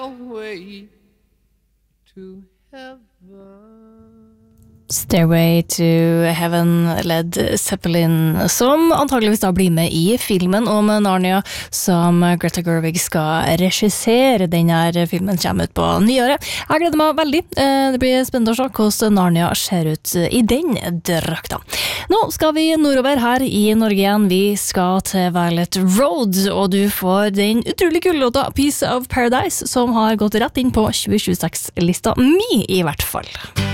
Stairway to Heaven. Stairway to Heaven, Led Zeppelin, som antageligvis da blir med i filmen om Narnia, som Greta Gerwig skal regissere. Denne filmen kommer ut på nyåret. Jeg gleder meg veldig. Det blir spennende å se hvordan Narnia ser ut i den drakta. Nå skal vi nordover her i Norge igjen. Vi skal til Violet Road, og du får den utrolig kule låta Piece of Paradise, som har gått rett inn på 2026-lista mi i hvert fall.